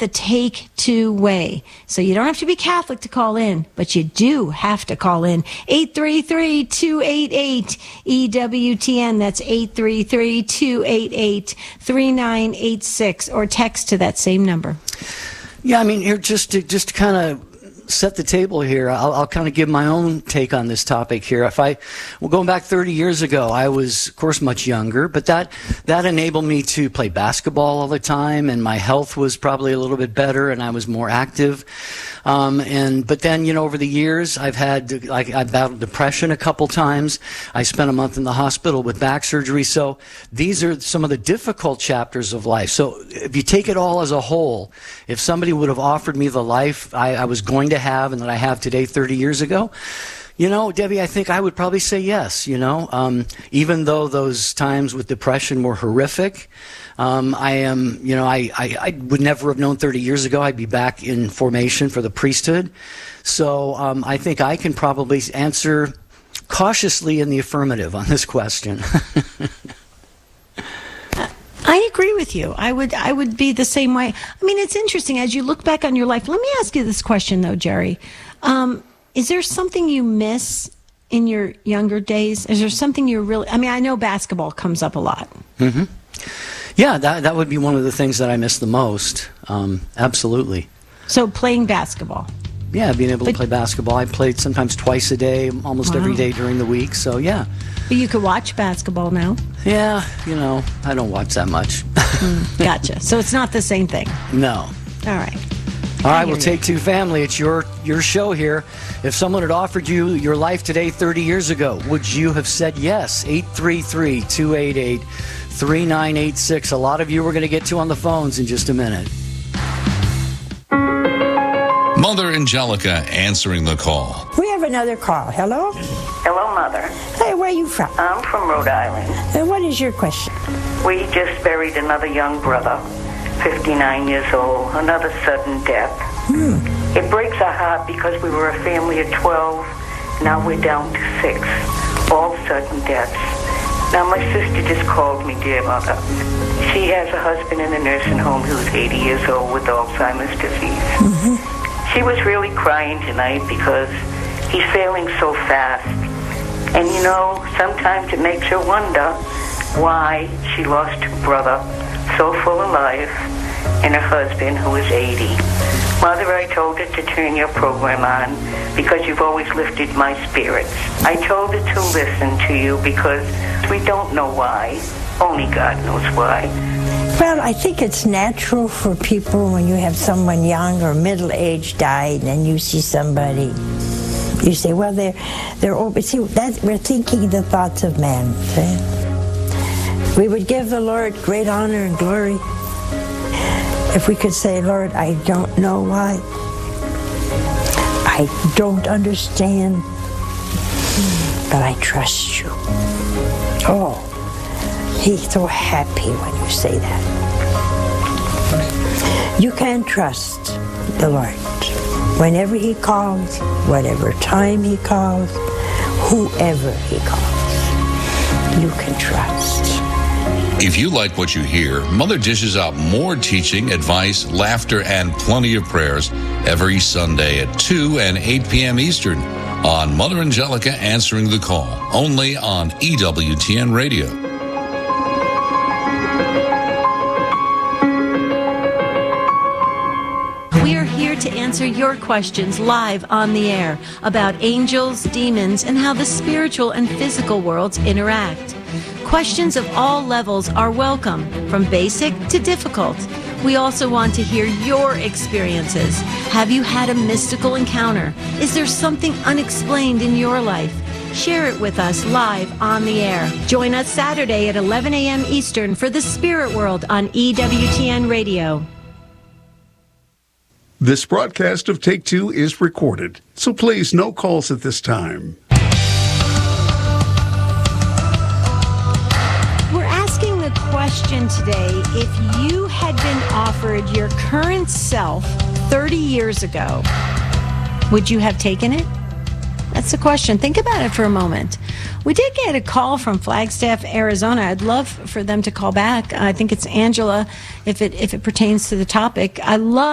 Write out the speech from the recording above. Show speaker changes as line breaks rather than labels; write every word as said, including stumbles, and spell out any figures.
the Take Two way. So you don't have to be Catholic to call in, but you do have to call in. eight three three, two eight eight, E W T N. That's eight three three, two eight eight, three nine eight six, or text to that same number.
Yeah, I mean, here just to just to kind of set the table here, I'll, I'll kind of give my own take on this topic here. If I, well, going back thirty years ago, I was, of course, much younger, but that that enabled me to play basketball all the time, and my health was probably a little bit better, and I was more active. Um, and but then, you know, over the years, I've had like I battled depression a couple times. I spent a month in the hospital with back surgery. So these are some of the difficult chapters of life. So if you take it all as a whole, if somebody would have offered me the life I, I was going to have and that I have today thirty years ago, you know, Debbie, I think I would probably say yes, you know, um, even though those times with depression were horrific. Um, I am, you know, I, I, I would never have known thirty years ago I'd be back in formation for the priesthood. So um, I think I can probably answer cautiously in the affirmative on this question.
I agree with you. I would I would be the same way. I mean, it's interesting. As you look back on your life, let me ask you this question, though, Jerry. Um, is there something you miss in your younger days? Is there something you really... I mean, I know basketball comes up a lot.
Mm-hmm. Yeah, that that would be one of the things that I miss the most. Um, absolutely.
So playing basketball.
Yeah, being able
but,
to play basketball. I played sometimes twice a day, almost
wow.
every day during the week. So, yeah.
But you could watch basketball now.
Yeah, you know, I don't watch that much.
mm, gotcha. So it's not the same thing.
No.
All right.
All right, we'll Take Two family. It's your your show here. If someone had offered you your life today thirty years ago, would you have said yes? eight three three, two eight eight, three nine eight six. A lot of you we're going to get to on the phones in just a minute.
Mother Angelica answering the call.
We have another call. Hello?
Hello, Mother.
Hey, where are you from?
I'm from Rhode Island.
And what is your question?
We just buried another young brother, fifty-nine years old, another sudden death.
Hmm.
It breaks our heart because we were a family of twelve. Now we're down to six. All sudden deaths. Now, my sister just called me, dear Mother. She has a husband in a nursing home who's eighty years old with Alzheimer's disease.
Mm-hmm.
She was really crying tonight because he's failing so fast. And, you know, sometimes it makes her wonder why she lost her brother so full of life and her husband who is eighty. Mother, I told her to turn your program on because you've always lifted my spirits. I told her to listen to you because we don't know why. Only God knows why.
Well, I think it's natural for people when you have someone young or middle-aged died and you see somebody, you say, well, they're, they're over. See, that, we're thinking the thoughts of man. See? We would give the Lord great honor and glory if we could say, Lord, I don't know why. I don't understand, but I trust you. Oh, he's so happy when you say that. You can trust the Lord. Whenever he calls, whatever time he calls, whoever he calls, you can trust.
If you like what you hear, Mother dishes out more teaching, advice, laughter, and plenty of prayers every Sunday at two and eight p.m. Eastern on Mother Angelica Answering the Call, only on E W T N Radio.
We are here to answer your questions live on the air about angels, demons, and how the spiritual and physical worlds interact. Questions of all levels are welcome, from basic to difficult. We also want to hear your experiences. Have you had a mystical encounter? Is there something unexplained in your life? Share it with us live on the air. Join us Saturday at eleven a.m. Eastern for The Spirit World on E W T N Radio.
This broadcast of Take Two is recorded, so please, no calls at this time.
We're asking the question today, if you had been offered your current self thirty years ago, would you have taken it? That's the question. Think about it for a moment. We did get a call from Flagstaff, Arizona. I'd love for them to call back. I think it's Angela, if it if it pertains to the topic. I love